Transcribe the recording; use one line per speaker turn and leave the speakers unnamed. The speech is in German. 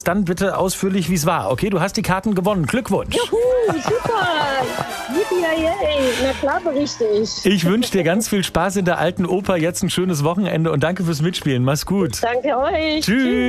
Dann bitte ausführlich, wie es war. Okay, du hast die Karten gewonnen. Glückwunsch.
Juhu, super. Yippie, na klar berichte ich.
Ich wünsche dir ganz viel Spaß in der Alten Oper. Jetzt ein schönes Wochenende und danke fürs Mitspielen. Mach's gut.
Danke euch.
Tschüss.